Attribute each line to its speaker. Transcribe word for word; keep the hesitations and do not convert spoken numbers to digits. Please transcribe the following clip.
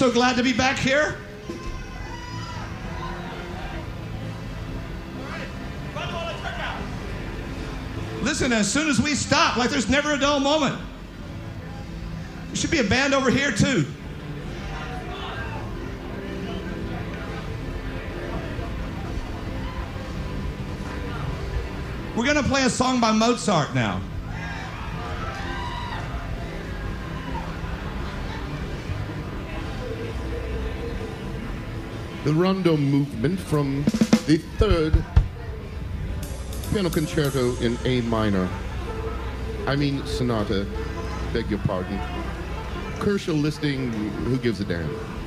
Speaker 1: so glad to be back here. Listen, as soon as we stop, like there's never a dull moment. There should be a band over here too. We're gonna play a song by Mozart now.
Speaker 2: The rondo movement from the third piano concerto in A minor. I mean sonata, beg your pardon. Kershaw listing, who gives a damn?